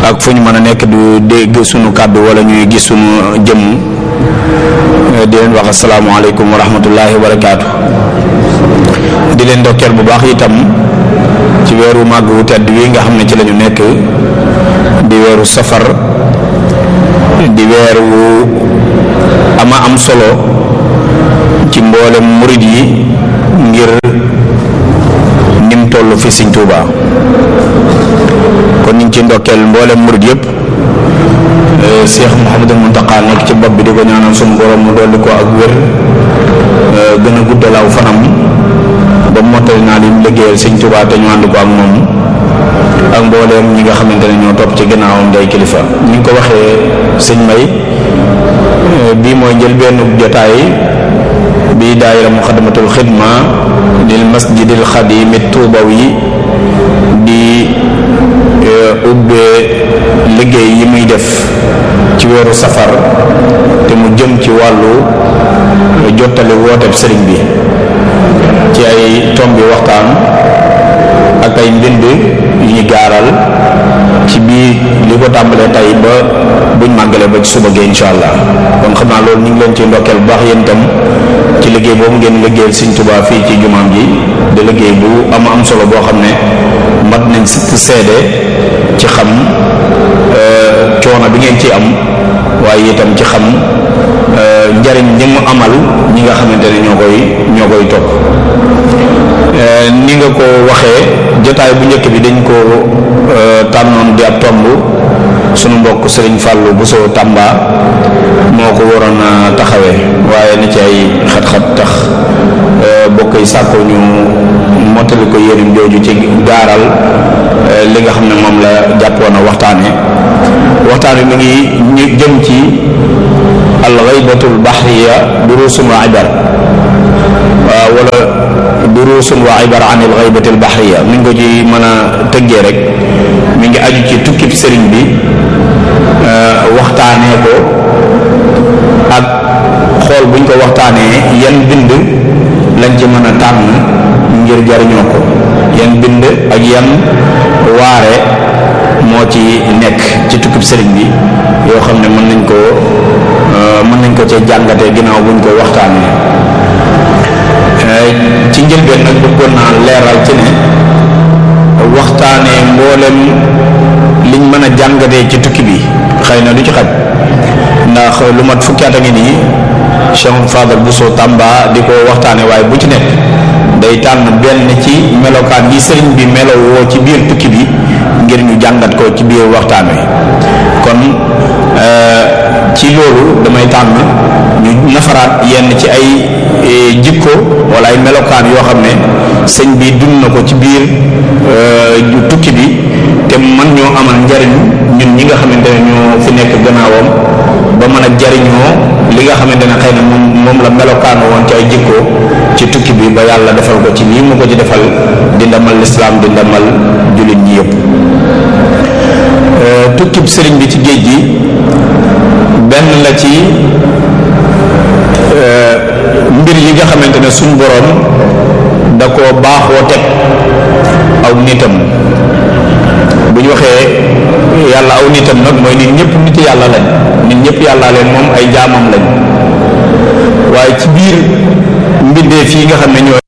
ak fu ñu mën a nekk du dégg sunu kàddu wala ñuy gis sunu jëmm di leen wax asalaamaaleykum wa rahmatullahi wa barakaatu. di leen ndokkeel bu baax itam ci weeru màgg wu tedd wi nga xam ne ci lañu nekk di weeru safar di weer wu ama am solo ci mboolem murid yi ngir nim toll fi Sëñ Tuubaa kon ñu ngi ci ndokkeel mboolem murid yëpp Cheikh Mouhamadul Muntaqa nekk ci bopp bi di ko ñaanal suñu borom mu dolli ko ak wér gën a guddal aw fanam ba mottali naa lim liggéeyal Sëñ Tuubaa te ñu ànd ko ak moom ak mbooleem ñi nga xamante ne ñoo topp ci gannaawam day kilifa. ni nga ko waxee sëñ May bii mooy njëlbeenu jotaay bi daayira Muxaddamatul Xidma lil masjidil xadimi tuubawi di ubbee liggéey yi muy def ci weeru safar te mu jëm ci wàllu jottali wooteeb sëriñ bi ci ay tombi waxtaan ak ay mbind yu ñu gaaral ci biir li ko tàmbalee tey ba buñ màggalee ba ci suba gi insha allah. kon xam naa loolu ñu ngi leen ci ndokkeel bu baax yéen itam ci liggéey boobu ngeen liggéeyal Sëñ Tuubaa fii ci jumaam ji di liggéey bu am solo boo xam ne mat nañ sikk seede ci xam coono bi ngeen ci am waaye itam ci xam njariñ ñi mu amal ñi nga xamante ne ñoo koy topp. ni nga ko waxee jotaay bu njëkk bi dañ ko tànnoon di ab tomb sunu mbokk Sëriñ Fàllu Buso Tàmba moo ko waroon a taxawee waaye na ci ay xat-xat tax bokk yi sàkko ñu mottali ko yérim jooju ci gaaral li nga xam ne moom la jàppoon a waxtaan wi mi ngi ñu jëm ci al ghaybatul bahriya durusun wa ibar wala durusun wa ibar an al ghaybatil bahriya mi ngi ko ci mën a tëggee rek mi ngi aju ci tukkib sëriñ bi waxtaanee ko ak xool buñ ko waxtaanee yan bind lañ ci mën a tànn ngir jariñoo ko yan bind ak yan waare moo ci nekk ci tukkib sëriñ bi yoo xam ne mën nañ ko cee jàngatee ginnaaw buñ ko waxtaanee. ci njëlbeen nag bëggoon naa leeral ci ne waxtaanee mboolem liñ mën a jàngatee ci tukki bi xëy na du ci xaj ndax lu mat fukki at a ngi nii Cheikh Fadal Bousso Tamba di ko waxtaane waaye bu ci nekk day tànn benn ci melokaan yi sëriñ bi melowoo ci biir tukki bi ngir ñu jàngat ko ci biir waxtaan wi kon ci loolu damay tànn ñu nafaraat yenn ci ay jikko wala ay melokaan yoo xam ne sëñ bi dund na ko ci biir tukki bi te man ñoo amal njariñ ñun ñi nga xamante ne ñoo fi nekk gannaawam ba mën a jariñoo li nga xamante ne xëy na moom la melokaan woon ci ay jikko ci tukki bi ba yàlla defal ko ci lii mu ko ci defal di ndamal lislaam di ndamal jullit ñi yëpp. tukkib sëriñ bi ci géej gi benn la ci mbir yi nga xamante ne suñ boroom da ko baaxoo teg aw nitam bu ñu waxee yàlla aw nitam nag mooy nit ñëpp nit yàlla lañ nit ñëpp yàlla leen moom ay jaamam lañ waaye ci biir mbindeef yi nga xam ne ñoo